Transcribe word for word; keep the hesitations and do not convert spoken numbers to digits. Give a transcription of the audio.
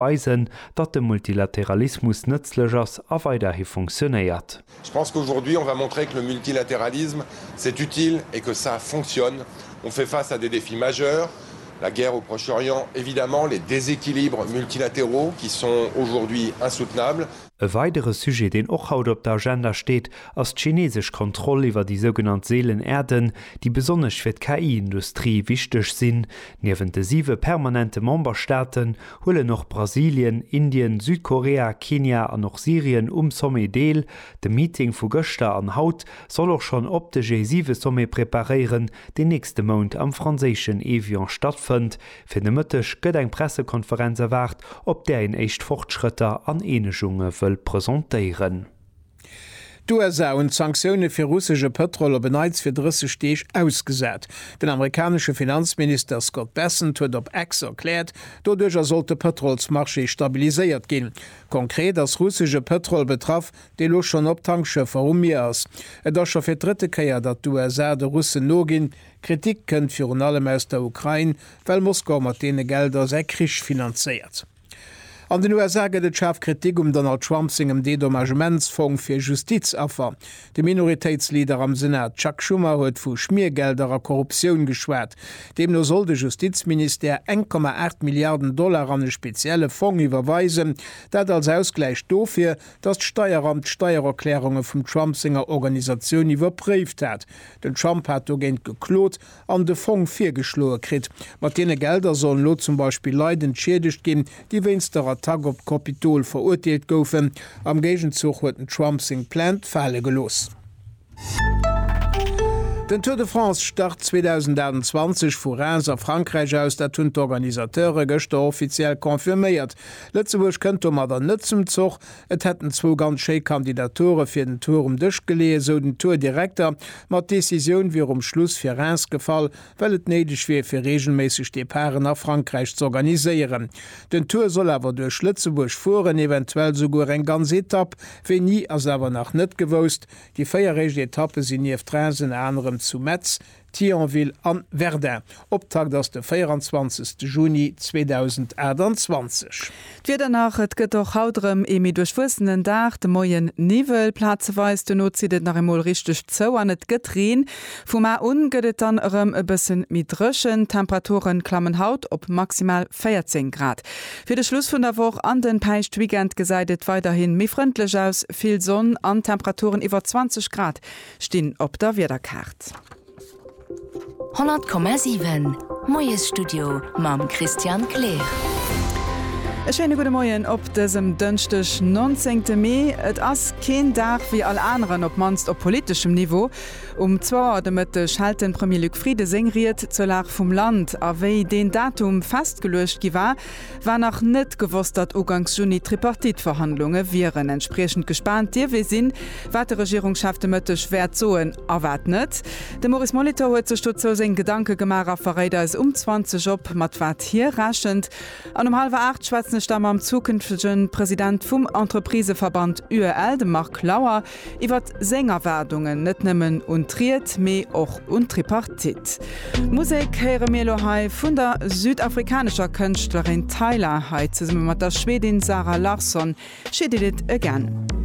weisen, dat de Multilateralismus nützlich ist a weiterhin funktioniert. Je pense qu'aujourd'hui on va montrer que le multilatéralisme c'est utile et que ça fonctionne. On fait face à des défis majeurs. La guerre au Proche-Orient, évidemment, les déséquilibres multilatéraux qui sont aujourd'hui insoutenables. E weitere Sujet, den auch haut op der Agenda steht, ist chinesisch Kontrolle über die sogenannten Seelenerden, die besonders für die K I-Industrie wichtig sind. Neben den sieben permanenten Memberstaaten holen noch Brasilien, Indien, Südkorea, Kenia und noch Syrien um Sommet Deal. Das Meeting von gestern an Haut soll auch schon op de G sieben Sommet präparieren, den nächsten Monat am französischen Evian stattfindet. Für den Mittag geht eine Pressekonferenz erwartet, ob der in echt Fortschritte an Einigungen will präsentieren. Die U S A und Sanktionen für russische Petroler bereits für dreißig Tage ausgesetzt. Der amerikanische Finanzminister Scott Bessent hat auf X erklärt, dadurch sollte Petrolsmarché stabilisiert gehen. Konkret das russische Petrol betraf, die lo schon op Tankschiffe um mir ist. Et das schon für dritte Kehr, dass die U S A der Russen no gehen. Kritik kennt für allem aus der Ukraine, weil Moskau mit denen Gelder sehr Krieg finanziert. An den U S A gët et scharf Kritik um Donald Trump singem Dedommagementsfonds fir Justizaffer. De Minoritätslieder am Senat Chuck Schumer huet vu Schmiergelderer Korruption geschwert. Demno soll de Justizminister eins Komma acht Milliarden Dollar an e spezielle Fonds überweisen, dat als Ausgleich dofir, dat d' Steueramt Steuererklärungen vum Trump-Singer Organisation iwwerprüft hat. Den Trump hat ogent geklot an de Fonds firgeschloe krit. Mat dee Gelder sollen lo zum Beispiel Leiden schädigt gin, die wensterer Tag op Kapitol verurteilt goufen, am Gegenzug huet den Trump sing Plant falle gelos. Den Tour de France Start zwanzig zwanzig vor Reims a Frankreich aus der Tun Organisateure gëchte offiziell konfirméiert. Lettzeburg kënnt mat der nëtzem Zog, et hätten zwo ganz sche Kandidature fir den Tour um Dëch gelee, so den Tourdirektor mat Decision wie um Schluss fir Reims gefall, well et nedig wie fir regelmäßig de Paren nach Frankreich zu organisieren. Den Tour soll awer durch Lützeburg fuhren, eventuell sogar eng ganz Etapp, wie nie as awer nach net gewost. Die feierrege Etappe sind nie Trensen anderem zu Metz, Thionville an Verdun. Optakt ass de vierundzwanzigsten Juni zweitausendeinundzwanzig. Wie danach et gëtt och hautrem emi durchwussenen Dach de moien Nivel Plazeweis de nozidet nach emol richtig zou an et getrien. Fu ma ungëdet dann ëm e bëssen mit rëschen Temperaturen klammen haut op maximal vierzehn Grad. Fi de Schluss vun der Woch an den Peicht Weekend geseidet weiterhin mi freundlich aus, viel Sonn an Temperaturen iwwer zwanzig Grad stehen op der Wederkart. hundert Komma sieben Moyes Studio mam Christian Kleer. E schöne gute Morgen op diesem dünchtech neunzehnten Mai. Et ass kein Dach wie all anderen op manst op politischem Niveau. Um zwei damit de schalten Premier Luc Friede singriert zur Lage vom Land, aéi den Datum festgelöscht war, war noch net gewusst, dat Ugangs Juni Tripartitverhandlungen wären. Entsprechend gespannt Dir wie sinn, wat de Regierung schaffte mëtte schwer zoen erwartet. De Maurice Molitor huet ze sto so seg Gedanke gemarer verräder es um zwanzig op mat wat hier raschend. An um halb acht schwarze Stamm am zukünftigen Präsident vom Entrepriseverband U R L, dem Mark Lauer, iwwer Sängerwerdungen net nimmen und triiert méi och und Tripartit. Musik here Melohai vun der südafrikanischer Künstlerin Tyler Heiz mat der Schwedin Sarah Larsson schädet again.